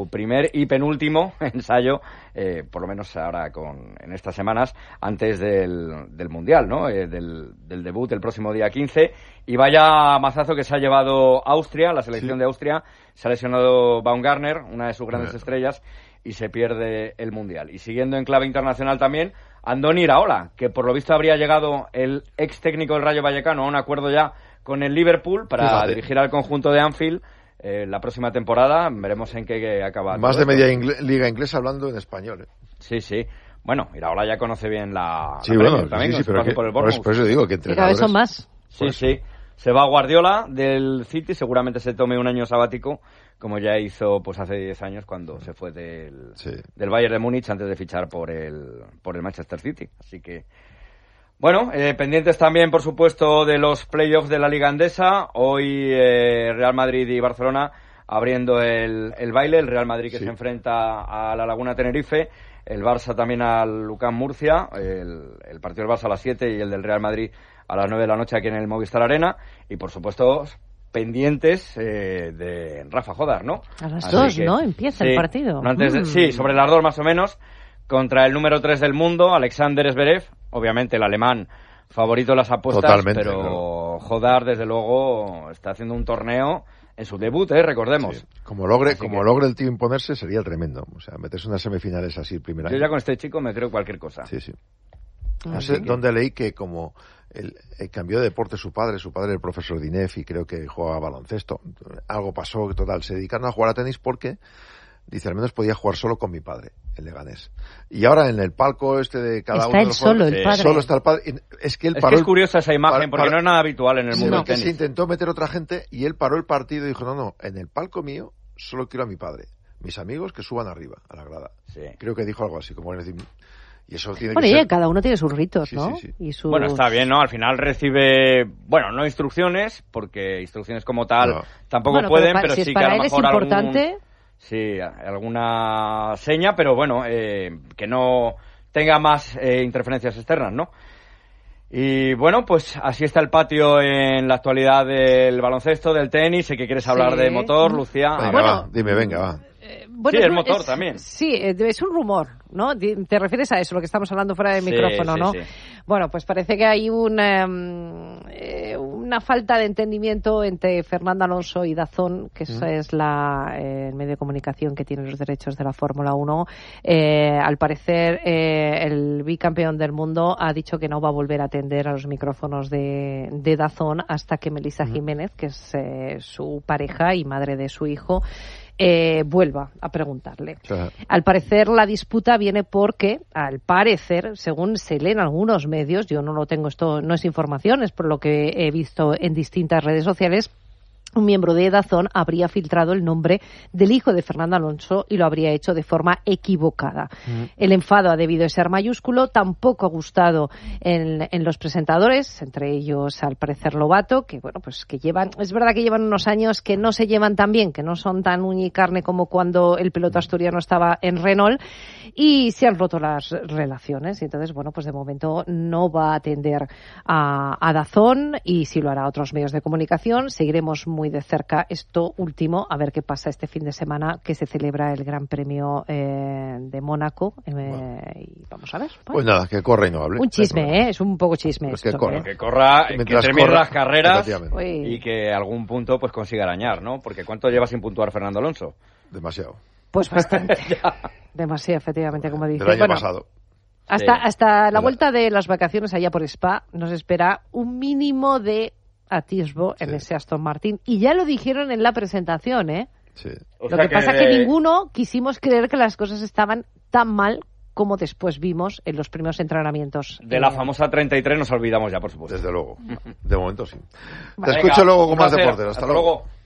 primer y penúltimo ensayo, por lo menos ahora en estas semanas, antes del Mundial, ¿no? Del debut el próximo día 15. Y vaya mazazo que se ha llevado Austria, la selección de Austria. Se ha lesionado Baumgartner, una de sus grandes estrellas, y se pierde el Mundial. Y siguiendo en clave internacional también, Andoni Iraola, que por lo visto habría llegado el ex técnico del Rayo Vallecano a un acuerdo ya con el Liverpool para dirigir al conjunto de Anfield la próxima temporada. Veremos en qué acaba. Más de media liga inglesa hablando en español. Sí. Bueno, Iraola ya conoce bien la Premier también, sí, pero por eso digo que entrenadores... Cada vez son más. Sí. Se va Guardiola del City, seguramente se tome un año sabático, como ya hizo pues hace 10 años cuando se fue del Bayern de Múnich antes de fichar por el Manchester City. Así que, bueno, pendientes también, por supuesto, de los playoffs de la Liga Endesa. Hoy Real Madrid y Barcelona abriendo el baile. El Real Madrid que se enfrenta a la Laguna Tenerife. El Barça también al UCAM Murcia. El partido del Barça a las 7 y el del Real Madrid a las 9 de la noche aquí en el Movistar Arena. Y, por supuesto, pendientes de Rafa Jodar, ¿no? A las 2, ¿no? Empieza el partido. Sí, sobre las 2 más o menos, contra el número 3 del mundo, Alexander Zverev, obviamente el alemán favorito de las apuestas. Totalmente, pero Jodar, desde luego, está haciendo un torneo en su debut, recordemos. Sí. Como logre el tío imponerse, sería tremendo. O sea, meterse unas semifinales así el primer año. Yo ya con este chico me creo cualquier cosa. Sí. No sé dónde leí que como el cambió de deporte su padre era el profesor de INEF y creo que jugaba baloncesto. Algo pasó, total, se dedicaron a jugar a tenis porque, dice, al menos podía jugar solo con mi padre, el Leganés. Y ahora en el palco de cada uno de los jugadores, solo está el padre. Es que es curiosa esa imagen porque no es nada habitual en el mundo del tenis. Se intentó meter otra gente y él paró el partido y dijo, no, en el palco mío solo quiero a mi padre. Mis amigos que suban arriba, a la grada. Sí. Creo que dijo algo así, como decir... Y eso tiene que ser... cada uno tiene sus ritos, ¿no? Sí. Y sus... Bueno, está bien, ¿no? Al final recibe, no instrucciones, porque instrucciones como tal tampoco pueden, pero si sí es que a para lo él mejor es importante... alguna seña, pero que no tenga más interferencias externas, ¿no? Y bueno, pues así está el patio en la actualidad del baloncesto, del tenis. Sé que quieres hablar de motor, Lucía. Venga, va. Bueno, sí, el motor también. Sí, es un rumor, ¿no? Te refieres a eso, lo que estamos hablando fuera del micrófono, ¿no? Sí. Bueno, pues parece que hay una falta de entendimiento entre Fernando Alonso y DAZN, que esa es el medio de comunicación que tiene los derechos de la Fórmula 1. Al parecer, el bicampeón del mundo ha dicho que no va a volver a atender a los micrófonos de DAZN hasta que Melissa Jiménez, que es su pareja y madre de su hijo, vuelva a preguntarle. Al parecer la disputa viene porque, al parecer, según se lee en algunos medios, yo no lo tengo, esto no es información, es por lo que he visto en distintas redes sociales, un miembro de DAZN habría filtrado el nombre del hijo de Fernando Alonso y lo habría hecho de forma equivocada. El enfado ha debido ser mayúsculo, tampoco ha gustado en los presentadores, entre ellos al parecer Lobato, que es verdad que llevan unos años que no se llevan tan bien, que no son tan uña y carne como cuando el piloto asturiano estaba en Renault, y se han roto las relaciones. Y entonces, pues de momento no va a atender a DAZN, y sí lo hará a otros medios de comunicación. Seguiremos muy de cerca esto último, a ver qué pasa este fin de semana que se celebra el Gran Premio de Mónaco, y vamos a ver. Pues nada, que corra y no hable. Un chisme, es un poco chisme pues esto. Que corra, que termine las carreras y que algún punto pues consiga arañar, ¿no? Porque ¿cuánto lleva sin puntuar Fernando Alonso? Demasiado. Pues bastante. Demasiado, efectivamente, como dice. Del año pasado. Hasta la vuelta de las vacaciones allá por Spa nos espera un mínimo de atisbo en ese Aston Martin, y ya lo dijeron en la presentación, Sí. Lo que pasa es que ninguno quisimos creer que las cosas estaban tan mal como después vimos en los primeros entrenamientos. De la famosa 33 nos olvidamos ya, por supuesto. Desde luego. De momento sí. Te escucho luego con más deportes. Hasta luego.